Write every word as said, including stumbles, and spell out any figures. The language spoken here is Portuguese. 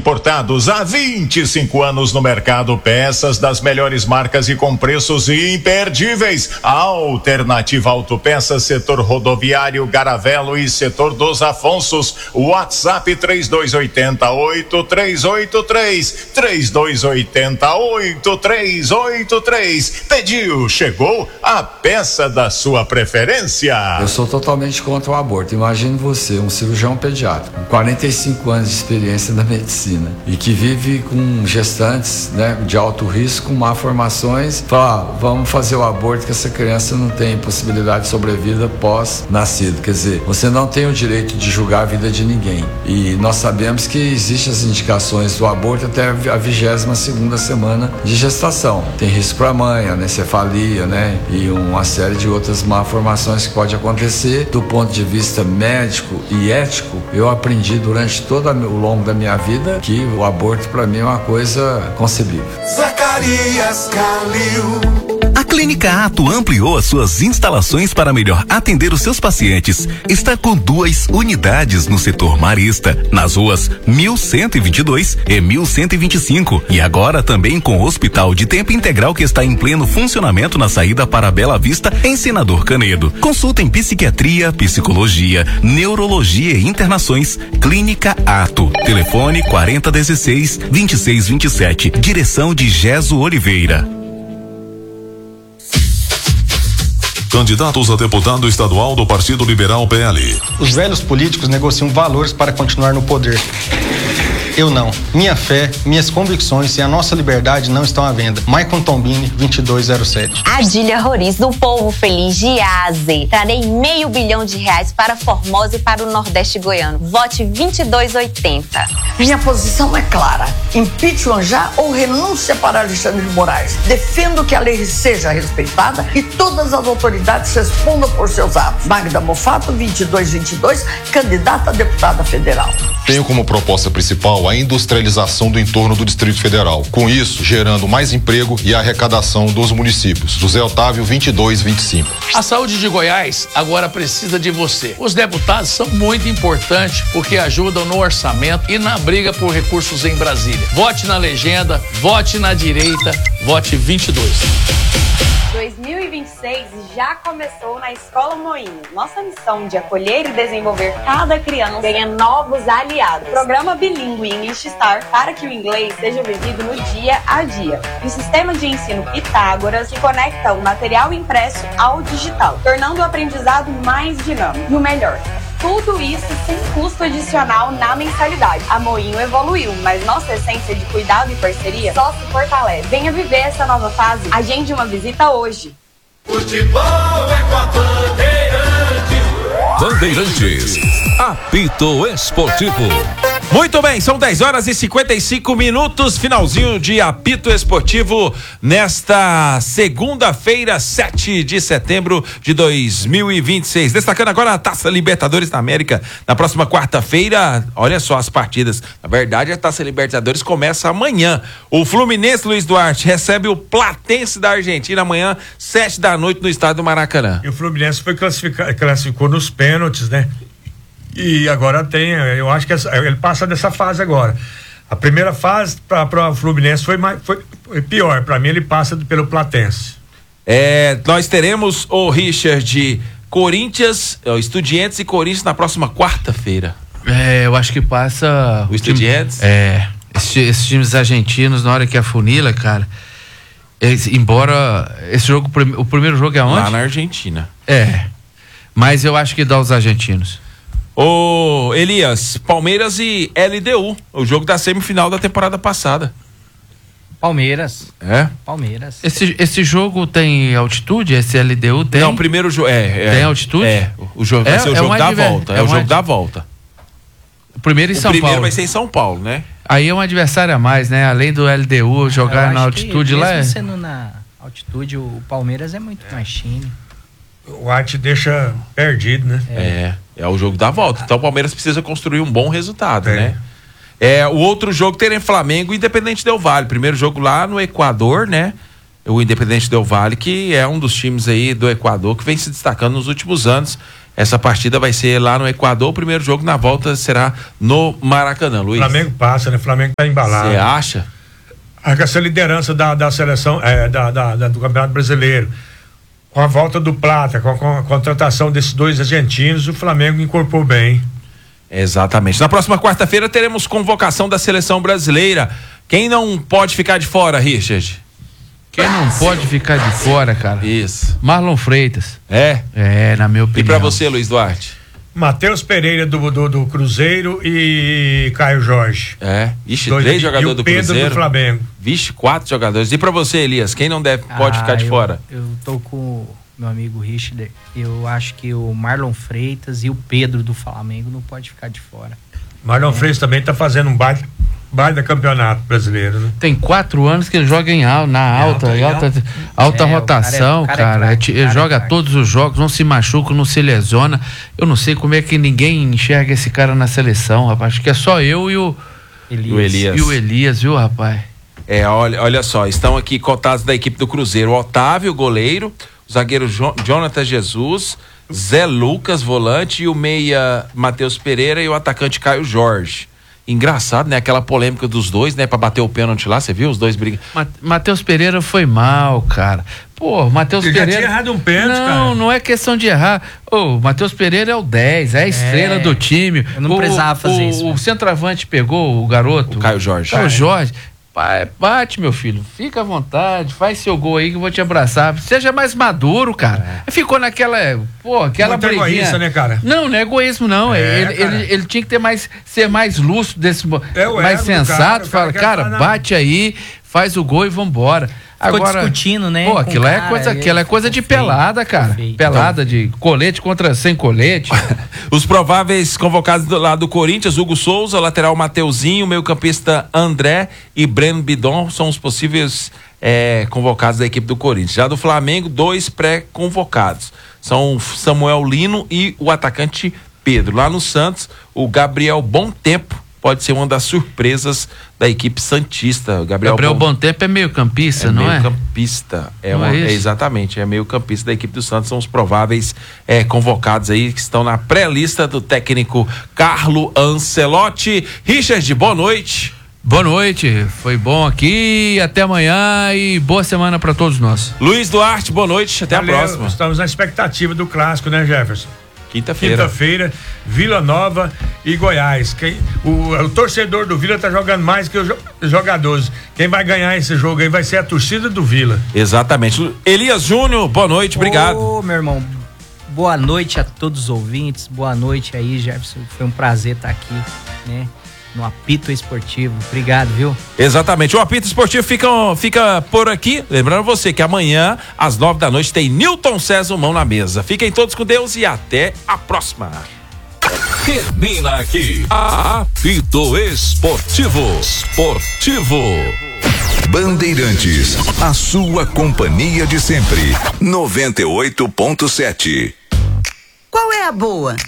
importados há vinte e cinco anos no mercado, peças das melhores marcas e com preços imperdíveis. Alternativa Autopeças, setor rodoviário, Garavelo e setor dos Afonsos. WhatsApp três dois oito oito, três oito três, três dois oito oito, três oito três. Pediu, chegou a peça da sua preferência. Eu sou totalmente contra o aborto. Imagine você, um cirurgião pediatra, com quarenta e cinco anos de experiência na medicina e que vive com gestantes, né, de alto risco, com malformações, fala, ah, vamos fazer o aborto que essa criança não tem possibilidade de sobrevida pós-nascido. Quer dizer, você não tem o direito de julgar a vida de ninguém. E nós sabemos que existem as indicações do aborto até a vigésima segunda semana de gestação. Tem risco para a mãe, anencefalia, né, e uma série de outras malformações que pode acontecer. Do ponto de vista médico e ético, eu aprendi durante todo o longo da minha vida que o aborto para mim é uma coisa concebível. Zacarias Calil. A Clínica Ato ampliou as suas instalações para melhor atender os seus pacientes. Está com duas unidades no setor Marista, nas ruas mil cento e vinte e dois e mil cento e vinte e cinco. E agora também com o Hospital de Tempo Integral que está em pleno funcionamento na saída para Bela Vista, em Senador Canedo. Consulta em psiquiatria, psicologia, neurologia e internações. Clínica Ato. Telefone quarenta dezesseis, vinte e seis vinte e sete. Direção de Geso Oliveira. Candidatos a deputado estadual do Partido Liberal P L. Os velhos políticos negociam valores para continuar no poder. Eu não. Minha fé, minhas convicções e a nossa liberdade não estão à venda. Maicon Tombini, vinte e dois zero sete. Adília Roriz, do Povo Feliz de A a Z. Trarei meio bilhão de reais para Formosa e para o Nordeste goiano. Vote vinte e dois oitenta. Minha posição é clara. Impeachment já ou renúncia para Alexandre de Moraes. Defendo que a lei seja respeitada e todas as autoridades respondam por seus atos. Magda Mofato, vinte e dois vinte e dois, candidata a deputada federal. Tenho como proposta principal a industrialização do entorno do Distrito Federal. Com isso, gerando mais emprego e arrecadação dos municípios. José Otávio, vinte e dois vinte e cinco. A saúde de Goiás agora precisa de você. Os deputados são muito importantes porque ajudam no orçamento e na briga por recursos em Brasília. Vote na legenda, vote na direita, vote vinte e dois. dois mil e vinte e seis já começou na Escola Moinho. Nossa missão de acolher e desenvolver cada criança ganha novos aliados. Programa bilíngue English Star para que o inglês seja vivido no dia a dia. E o sistema de ensino Pitágoras que conecta o material impresso ao digital, tornando o aprendizado mais dinâmico. E o melhor, tudo isso sem custo adicional na mensalidade. A Moinho evoluiu, mas nossa essência de cuidado e parceria só se fortalece. Venha viver essa nova fase. Agende uma visita hoje. Futebol é com a Bandeirantes. Bandeirantes. Apito Esportivo. Muito bem, são dez horas e cinquenta e cinco minutos, finalzinho de Apito Esportivo nesta segunda-feira, sete de setembro de dois mil e vinte e seis. Destacando agora a Taça Libertadores da América. Na próxima quarta-feira, olha só as partidas. Na verdade, a Taça Libertadores começa amanhã. O Fluminense, Luiz Duarte, recebe o Platense da Argentina amanhã, sete da noite, no estádio do Maracanã. E o Fluminense foi classificar, classificou nos pênaltis, né? E agora tem, eu acho que essa, ele passa dessa fase agora. A primeira fase para o Fluminense foi, mais, foi, foi pior. Para mim, ele passa pelo Platense. É, nós teremos o Richard Corinthians, Estudiantes e Corinthians na próxima quarta-feira. É, eu acho que passa. O Estudiantes? Time, é. Esses, esses times argentinos, na hora que afunila, cara. Eles, embora esse jogo, o primeiro jogo é onde? Lá na Argentina. É. Mas eu acho que dá os argentinos. Ô, Elias, Palmeiras e L D U, o jogo da semifinal da temporada passada. Palmeiras. É? Palmeiras. Esse, esse jogo tem altitude? Esse L D U tem? Não, o primeiro jogo, é, é. Tem altitude? É, o jogo vai é, ser o é jogo um da adver... volta, é, é o um jogo ad... da volta. O primeiro em o São primeiro Paulo. vai ser em São Paulo, né? Aí é um adversário a mais, né? Além do L D U jogar na altitude que, lá é... mesmo sendo na altitude, o Palmeiras é muito é. mais time. O Arte deixa perdido, né? É. é, é o jogo da volta. Então o Palmeiras precisa construir um bom resultado, é. né? É, o outro jogo terá Flamengo e Independente Del Valle. Primeiro jogo lá no Equador, né? O Independente Del Valle, que é um dos times aí do Equador que vem se destacando nos últimos anos. Essa partida vai ser lá no Equador, o primeiro jogo na volta será no Maracanã, Luiz. Flamengo passa, né? Flamengo tá embalado. Você acha? Essa liderança da, da seleção, é, da, da, da, do Campeonato Brasileiro, com a volta do Plata, com a, com a contratação desses dois argentinos, o Flamengo incorporou bem. Exatamente. Na próxima quarta-feira teremos convocação da seleção brasileira. Quem não pode ficar de fora, Richard? Quem não pode ficar de fora, cara? Isso. Marlon Freitas. É? É, na minha opinião. E pra você, Luiz Duarte? Matheus Pereira do, do, do Cruzeiro e Caio Jorge. É. Ixi, Dois, três jogadores do Pedro Cruzeiro. do Flamengo. Vixe, quatro jogadores. E pra você, Elias? Quem não deve, pode Ah, ficar de eu, fora? Eu tô com o meu amigo Richard. Eu acho que o Marlon Freitas e o Pedro do Flamengo não pode ficar de fora. Marlon é. Freitas também tá fazendo um baita, baita campeonato brasileiro, né? Tem quatro anos que ele joga em alta, na alta, alta, alta, alta é, rotação, o cara, é, o cara, cara. é craque, Ele cara joga é craque. todos os jogos, não se machuca, não se lesiona. Eu não sei como é que ninguém enxerga esse cara na seleção, rapaz. Acho que é só eu e o Elias. O Elias. E o Elias, viu, rapaz? É, olha, olha só, estão aqui cotados da equipe do Cruzeiro: o Otávio, goleiro, o zagueiro jo- Jonathan Jesus, Zé Lucas, volante, e o meia Matheus Pereira e o atacante Caio Jorge. Engraçado, né? Aquela polêmica dos dois, né? Pra bater o pênalti lá, você viu? Os dois brigam. Matheus Pereira foi mal, cara. Pô, Matheus Pereira. Ele já tinha errado um pênalti, não, cara. Não, não é questão de errar. O Matheus Pereira é o dez, é a estrela É, do time. eu não o, precisava fazer o, isso, O né? centroavante pegou o garoto. O Caio Jorge. Caio Jorge. Pai, bate, meu filho. Fica à vontade, faz seu gol aí que eu vou te abraçar. Seja mais maduro, cara. É. Ficou naquela, pô, aquela Muito briguinha. egoísta, né, cara? Não, não é egoísmo, não. É, ele, cara. ele, ele tinha que ter mais, ser mais lúcido desse, É o mais ego do sensato. cara, o fala, cara quer cara, falar, bate aí, faz o gol e vambora. Ficou Agora, discutindo, né? Pô, com aquilo o é cara, coisa, aí aquilo é coisa de ficou feio, pelada, cara. ficou feio. Pelada de colete contra sem colete. Os prováveis convocados do lado do Corinthians: Hugo Souza, lateral Mateuzinho, meio-campista André e Breno Bidon são os possíveis é, convocados da equipe do Corinthians. Já do Flamengo, dois pré-convocados. São Samuel Lino e o atacante Pedro. Lá no Santos, o Gabriel Bom Tempo pode ser uma das surpresas da equipe santista. O Gabriel, Gabriel Bom... Bom Tempo é meio campista, É não meio é? campista, é, Não uma, é isso? é exatamente, é meio campista da equipe do Santos, são os prováveis é, convocados aí que estão na pré-lista do técnico Carlo Ancelotti. Richard, boa noite. Boa noite, foi bom aqui, até amanhã e boa semana para todos nós. Luiz Duarte, boa noite, até Valeu, a próxima. Estamos na expectativa do clássico, né, Jefferson? Quinta-feira. Quinta-feira, Vila Nova e Goiás. Quem, o, o torcedor do Vila tá jogando mais que os jo- jogadores. Quem vai ganhar esse jogo aí vai ser a torcida do Vila. Exatamente. Elias Júnior, boa noite, obrigado. Ô, meu irmão, boa noite a todos os ouvintes, boa noite aí, Jefferson. Foi um prazer estar aqui, né? No Apito Esportivo. Obrigado, viu? Exatamente. O Apito Esportivo fica, fica por aqui. Lembrando você que amanhã, às nove da noite, tem Newton César Mão na Mesa. Fiquem todos com Deus e até a próxima. Termina aqui. Apito Esportivo. Esportivo. Bandeirantes, a sua companhia de sempre. noventa e oito ponto sete. Qual é a boa?